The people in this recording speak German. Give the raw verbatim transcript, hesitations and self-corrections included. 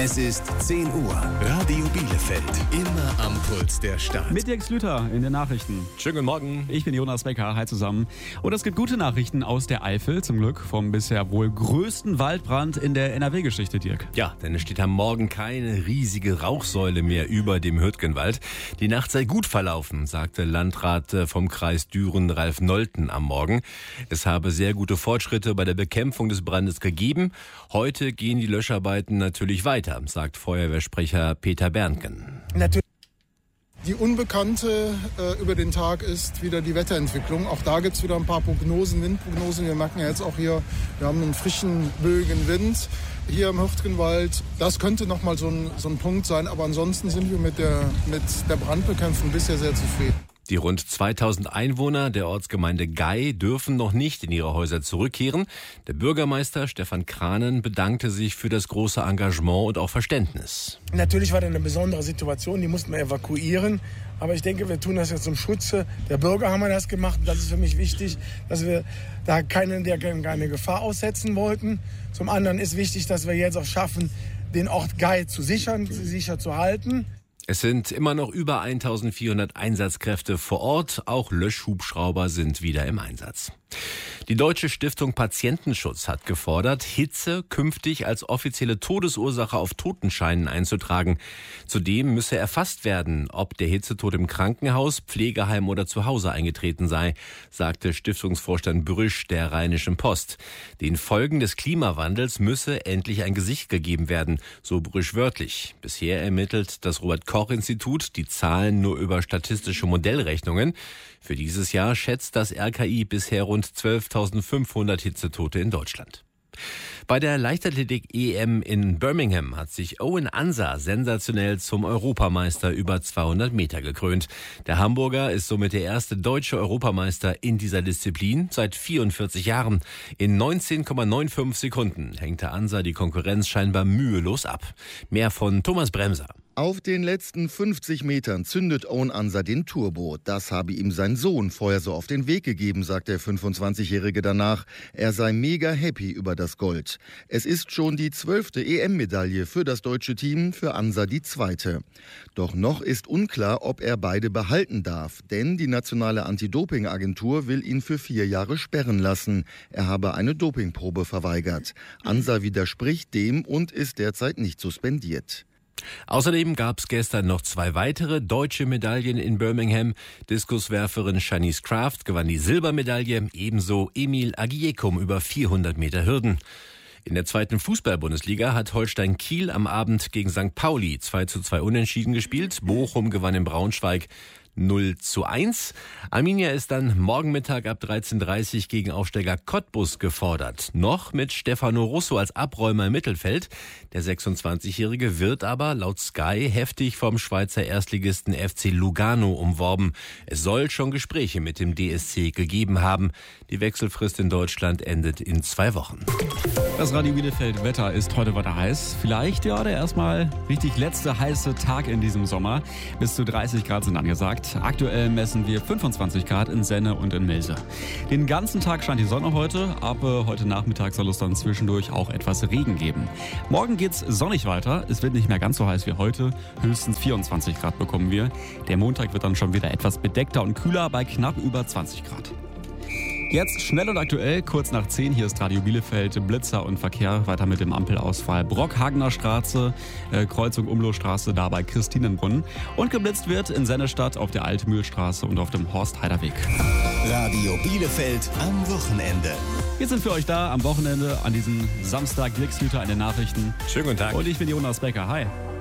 Es ist zehn Uhr. Radio Bielefeld. Immer am Puls der Stadt. Mit Dirk Slüter in den Nachrichten. Schönen guten Morgen. Ich bin Jonas Becker. Hi zusammen. Und es gibt gute Nachrichten aus der Eifel, zum Glück, vom bisher wohl größten Waldbrand in der N R W-Geschichte, Dirk. Ja, denn es steht am Morgen keine riesige Rauchsäule mehr über dem Hürtgenwald. Die Nacht sei gut verlaufen, sagte Landrat vom Kreis Düren Ralf Nolten am Morgen. Es habe sehr gute Fortschritte bei der Bekämpfung des Brandes gegeben. Heute gehen die Löscharbeiten natürlich weiter, sagt Feuerwehrsprecher Peter Berntgen. Natürlich. Die Unbekannte äh, über den Tag ist wieder die Wetterentwicklung. Auch da gibt es wieder ein paar Prognosen, Windprognosen. Wir merken ja jetzt auch hier, wir haben einen frischen, böigen Wind hier im Hürtgenwald. Das könnte nochmal so ein, so ein Punkt sein. Aber ansonsten sind wir mit der, mit der Brandbekämpfung bisher sehr zufrieden. Die rund zweitausend Einwohner der Ortsgemeinde Gei dürfen noch nicht in ihre Häuser zurückkehren. Der Bürgermeister Stefan Kranen bedankte sich für das große Engagement und auch Verständnis. Natürlich war das eine besondere Situation, die mussten wir evakuieren. Aber ich denke, wir tun das jetzt zum Schutze der Bürger, haben wir das gemacht. Das ist für mich wichtig, dass wir da keinen, der keine Gefahr aussetzen wollten. Zum anderen ist wichtig, dass wir jetzt auch schaffen, den Ort Gei zu sichern, sicher zu halten. Es sind immer noch über eintausendvierhundert Einsatzkräfte vor Ort. Auch Löschhubschrauber sind wieder im Einsatz. Die Deutsche Stiftung Patientenschutz hat gefordert, Hitze künftig als offizielle Todesursache auf Totenscheinen einzutragen. Zudem müsse erfasst werden, ob der Hitzetod im Krankenhaus, Pflegeheim oder zu Hause eingetreten sei, sagte Stiftungsvorstand Brüsch der Rheinischen Post. Den Folgen des Klimawandels müsse endlich ein Gesicht gegeben werden, so Brüsch wörtlich. Bisher ermittelt das Robert-Koch-Institut die Zahlen nur über statistische Modellrechnungen. Für dieses Jahr schätzt das R K I bisher rund zwölftausendfünfhundert Hitzetote in Deutschland. Bei der Leichtathletik-E M in Birmingham hat sich Owen Ansa sensationell zum Europameister über zweihundert Meter gekrönt. Der Hamburger ist somit der erste deutsche Europameister in dieser Disziplin seit vierundvierzig Jahren. In neunzehn Komma fünfundneunzig Sekunden hängte Ansa die Konkurrenz scheinbar mühelos ab. Mehr von Thomas Bremser. Auf den letzten fünfzig Metern zündet Owen Ansa den Turbo. Das habe ihm sein Sohn vorher so auf den Weg gegeben, sagt der fünfundzwanzigjährige danach. Er sei mega happy über das Gold. Es ist schon die zwölfte E M-Medaille für das deutsche Team, für Ansa die zweite. Doch noch ist unklar, ob er beide behalten darf. Denn die nationale Anti-Doping-Agentur will ihn für vier Jahre sperren lassen. Er habe eine Dopingprobe verweigert. Ansa widerspricht dem und ist derzeit nicht suspendiert. Außerdem gab es gestern noch zwei weitere deutsche Medaillen in Birmingham. Diskuswerferin Shanice Kraft gewann die Silbermedaille, ebenso Emil Agiekum über vierhundert Meter Hürden. In der zweiten Fußball-Bundesliga hat Holstein Kiel am Abend gegen Sankt Pauli zwei zu zwei unentschieden gespielt. Bochum gewann in Braunschweig null zu eins. Arminia ist dann morgen Mittag ab dreizehn Uhr dreißig gegen Aufsteiger Cottbus gefordert. Noch mit Stefano Russo als Abräumer im Mittelfeld. Der sechsundzwanzigjährige wird aber laut Sky heftig vom Schweizer Erstligisten F C Lugano umworben. Es soll schon Gespräche mit dem D S C gegeben haben. Die Wechselfrist in Deutschland endet in zwei Wochen. Das Radio Bielefeld Wetter ist heute weiter heiß. Vielleicht ja der erstmal richtig letzte heiße Tag in diesem Sommer. Bis zu dreißig Grad sind angesagt. Aktuell messen wir fünfundzwanzig Grad in Senne und in Milse. Den ganzen Tag scheint die Sonne heute. Ab heute Nachmittag soll es dann zwischendurch auch etwas Regen geben. Morgen geht's sonnig weiter. Es wird nicht mehr ganz so heiß wie heute. Höchstens vierundzwanzig Grad bekommen wir. Der Montag wird dann schon wieder etwas bedeckter und kühler bei knapp über zwanzig Grad. Jetzt schnell und aktuell, kurz nach zehn, hier ist Radio Bielefeld, Blitzer und Verkehr, weiter mit dem Ampelausfall. Brockhagener Straße, äh, Kreuzung Umlohstraße, da bei Christinenbrunnen. Und geblitzt wird in Sennestadt auf der Altmühlstraße und auf dem Horst-Heider-Weg. Radio Bielefeld am Wochenende. Wir sind für euch da am Wochenende, an diesem Samstag. Dirk Slüter in den Nachrichten. Schönen guten Tag. Und ich bin Jonas Becker. Hi.